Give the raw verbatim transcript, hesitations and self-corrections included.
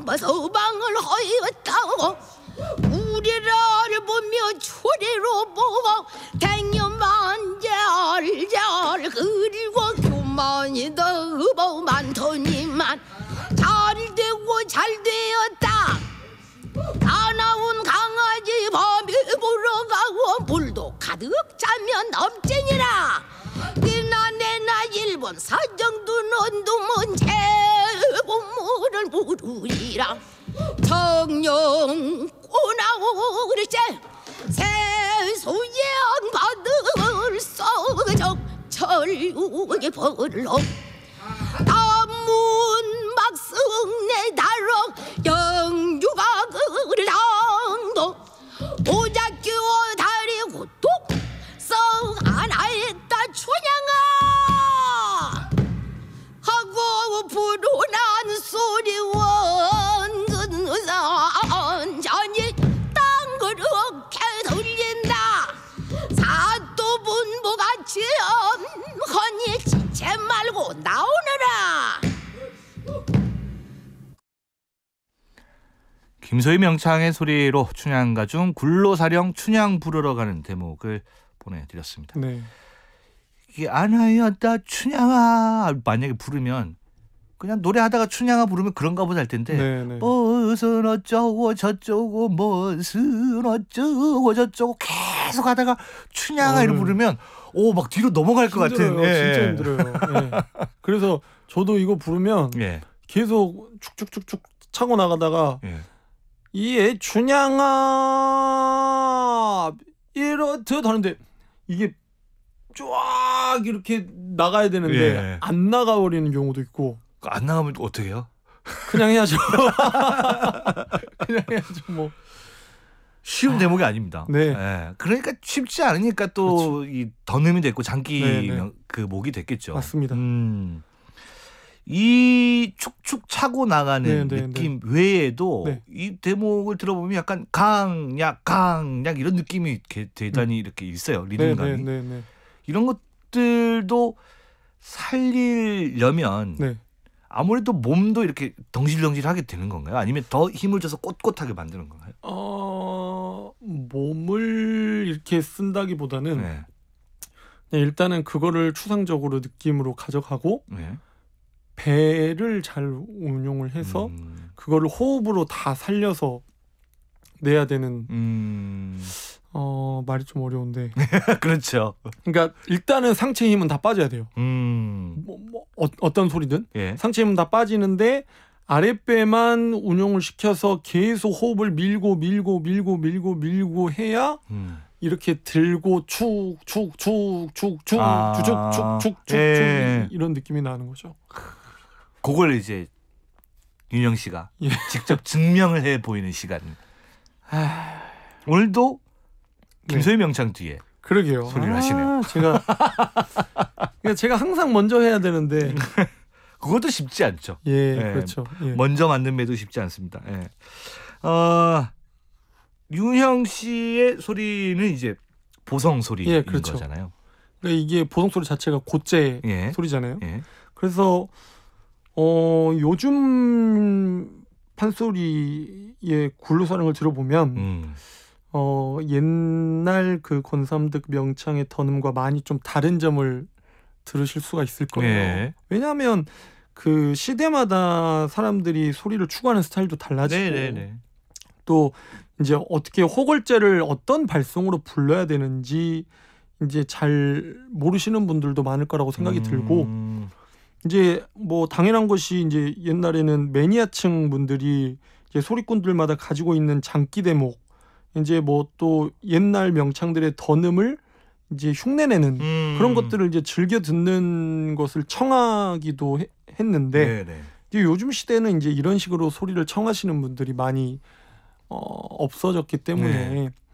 서방을 허였다고 우리를 보며 초리로 보고 댕여만잘 그리고 교만이 더 많더니만 잘되고 잘되었다. 다 나온 강아지 밤이 불어가고 물도 가득 차면 넘쟁이라. 내나 내나 일본 사정도 논두문 제부모를 부르리라. 정령 꼬나오르제 세수양 받을 썩적 철우게 벌로 남문 막승내 다로 영주가 그를 당도 오작교 다리고 뚝썩 안하였다 춘향아 하고 불어난 소리 원근산 잔이 땅 그렇게 들린다. 사또 분부같이 엄허니 지체 말고 나오너라. 김소희 명창의 소리로 춘향가 중 굴로사령 춘향 부르러 가는 대목을 보내드렸습니다. 네. 이게 안하였다 춘향아 만약에 부르면 그냥 노래하다가 춘향아 부르면 그런가 보다 할 텐데 네, 네. 무슨 어쩌고 저쩌고 무슨 어쩌고 저쩌고 계속 하다가 춘향아 이를 부르면 오 막 뒤로 넘어갈 것 힘들어요. 같은. 예. 진짜 힘들어요. 예. 그래서 저도 이거 부르면 예. 계속 축축축축 차고 나가다가 예. 이에 춘향아 이렇듯 하는데 이게 쫙 이렇게 나가야 되는데 예. 안 나가버리는 경우도 있고. 안 나가면 어떻게 해요? 그냥 해야죠. 그냥 해야죠 뭐. 쉬운 대목이 아닙니다. 네. 예. 그러니까 쉽지 않으니까 또 이 덧음이 됐고 장기 네, 네. 명- 그 목이 됐겠죠. 맞습니다. 음. 이 축축 차고 나가는 네, 네, 느낌 외에도 네. 이 대목을 들어보면 약간 강약 강약 이런 느낌이 이렇게 대단히 이렇게 있어요. 네, 리듬감이. 네, 네, 네. 이런 것들도 살리려면 네. 아무래도 몸도 이렇게 덩실덩실하게 되는 건가요? 아니면 더 힘을 줘서 꼿꼿하게 만드는 건가요? 어, 몸을 이렇게 쓴다기보다는 네. 그냥 일단은 그거를 추상적으로 느낌으로 가져가고 네. 배를 잘 운용을 해서 음. 그거를 호흡으로 다 살려서 내야 되는 음. 어 말이 좀 어려운데 그렇죠. 그러니까 일단은 상체 힘은 다 빠져야 돼요. 음. 뭐, 뭐 어, 어떤 소리든 예. 상체 힘은 다 빠지는데 아랫배만 운용을 시켜서 계속 호흡을 밀고 밀고 밀고 밀고 밀고 해야 음. 이렇게 들고 축축축축축 아, 주축축축축축 예. 이런 느낌이 나는 거죠. 그걸 이제 윤영 씨가 예. 직접 증명을 해 보이는 시간. 하... 오늘도 김소희 명창 뒤에 그러게요. 소리를 아, 하시네요. 제가 그러니까 제가 항상 먼저 해야 되는데 그것도 쉽지 않죠. 예, 예. 그렇죠. 예. 먼저 만든 매도 쉽지 않습니다. 예. 어, 윤형 씨의 소리는 이제 보성 소리인 예, 그렇죠. 거잖아요. 그러니까 이게 보성 소리 자체가 고째 예. 소리잖아요. 예. 그래서 어 요즘 판소리의 굴로사령을 들어보면 음. 어 옛날 그 권삼득 명창의 던음과 많이 좀 다른 점을 들으실 수가 있을 거예요. 예. 왜냐하면 그 시대마다 사람들이 소리를 추구하는 스타일도 달라지고 네네네. 또 이제 어떻게 호걸제를 어떤 발성으로 불러야 되는지 이제 잘 모르시는 분들도 많을 거라고 생각이 음. 들고 이제 뭐 당연한 것이 이제 옛날에는 매니아층 분들이 이제 소리꾼들마다 가지고 있는 장기 대목 이제 뭐 또 옛날 명창들의 던음을 이제 흉내내는 음. 그런 것들을 이제 즐겨 듣는 것을 청하기도 해- 했는데 네네. 이제 요즘 시대는 이제 이런 식으로 소리를 청하시는 분들이 많이 어, 없어졌기 때문에 네.